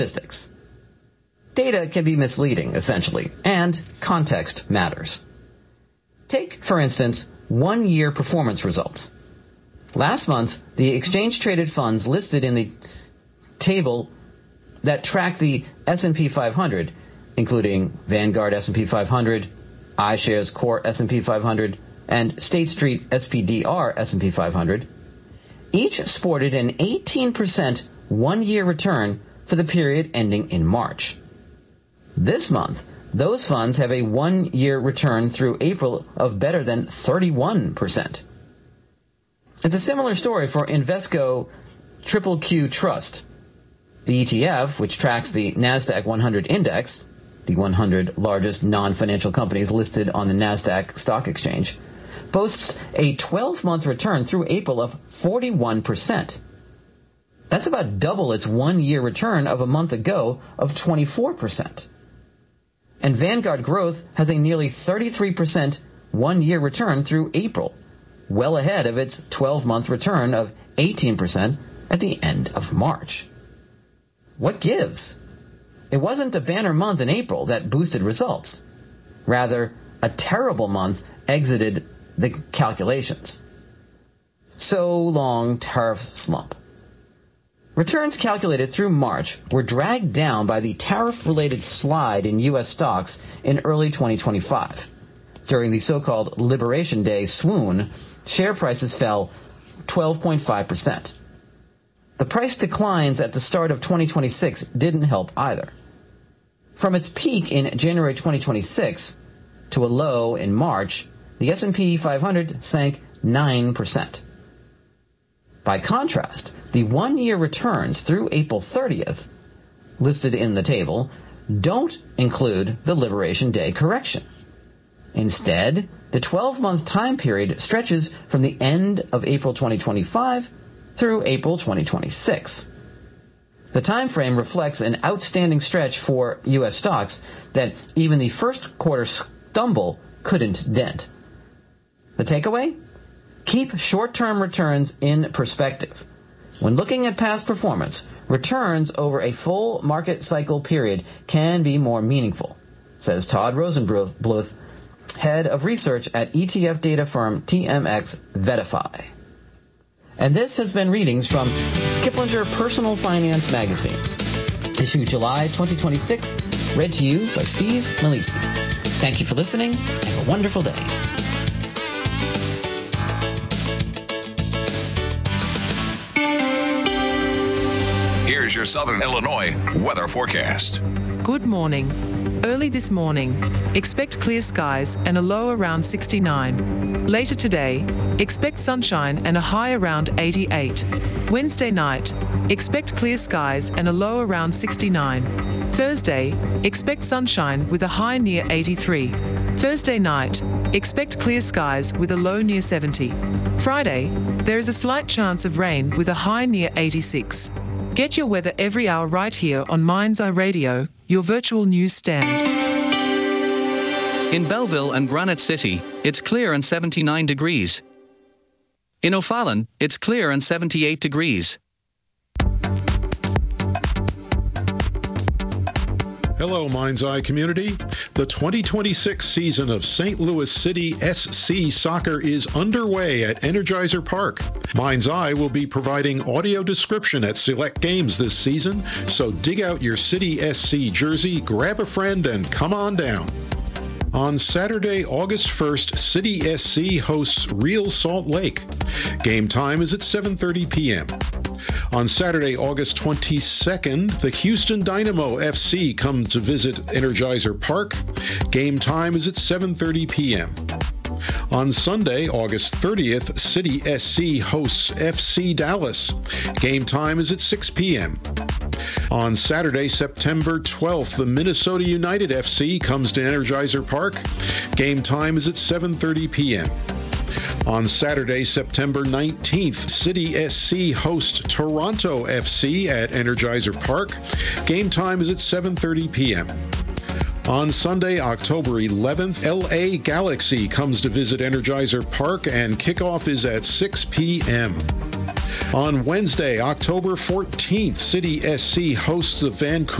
statistics. Data can be misleading, essentially, and context matters. Take, for instance, one-year performance results. Last month, the exchange-traded funds listed in the table that track the S&P 500, including Vanguard S&P 500, iShares Core S&P 500, and State Street SPDR S&P 500, each sported an 18% one-year return for the period ending in March. This month, those funds have a one-year return through April of better than 31%. It's a similar story for Invesco Triple Q Trust. The ETF, which tracks the NASDAQ 100 index, the 100 largest non-financial companies listed on the NASDAQ stock exchange, boasts a 12-month return through April of 41%. That's about double its one-year return of a month ago of 24%. And Vanguard Growth has a nearly 33% one-year return through April, well ahead of its 12-month return of 18% at the end of March. What gives? It wasn't a banner month in April that boosted results. Rather, a terrible month exited the calculations. So long tariff slump. Returns calculated through March were dragged down by the tariff-related slide in U.S. stocks in early 2025. During the so-called Liberation Day swoon, share prices fell 12.5%. The price declines at the start of 2026 didn't help either. From its peak in January 2026 to a low in March, the S&P 500 sank 9%. By contrast, the one-year returns through April 30th, listed in the table, don't include the Liberation Day correction. Instead, the 12-month time period stretches from the end of April 2025 through April 2026. The time frame reflects an outstanding stretch for U.S. stocks that even the first quarter stumble couldn't dent. The takeaway? Keep short-term returns in perspective. When looking at past performance, returns over a full market cycle period can be more meaningful, says Todd Rosenbluth, head of research at ETF data firm TMX VettaFi. And this has been readings from Kiplinger Personal Finance Magazine, issue July 2026, read to you by Steve Malisi. Thank you for listening. Have a wonderful day. Here's your Southern Illinois weather forecast. Good morning. Early this morning, expect clear skies and a low around 69. Later today, expect sunshine and a high around 88. Wednesday night, expect clear skies and a low around 69. Thursday, expect sunshine with a high near 83. Thursday night, expect clear skies with a low near 70. Friday, there is a slight chance of rain with a high near 86. Get your weather every hour right here on Mind's Eye Radio, your virtual news stand. In Belleville and Granite City, it's clear and 79 degrees. In O'Fallon, it's clear and 78 degrees. Hello, Mind's Eye community. The 2026 season of St. Louis City SC Soccer is underway at Energizer Park. Mind's Eye will be providing audio description at select games this season, so dig out your City SC jersey, grab a friend, and come on down. On Saturday, August 1st, City SC hosts Real Salt Lake. Game time is at 7:30 p.m. On Saturday, August 22nd, the Houston Dynamo FC come to visit Energizer Park. Game time is at 7:30 p.m. On Sunday, August 30th, City SC hosts FC Dallas. Game time is at 6 p.m. On Saturday, September 12th, the Minnesota United FC comes to Energizer Park. Game time is at 7:30 p.m. On Saturday, September 19th, City SC hosts Toronto FC at Energizer Park. Game time is at 7:30 p.m. On Sunday, October 11th, LA Galaxy comes to visit Energizer Park and kickoff is at 6 p.m. On Wednesday, October 14th, City SC hosts the Vancouver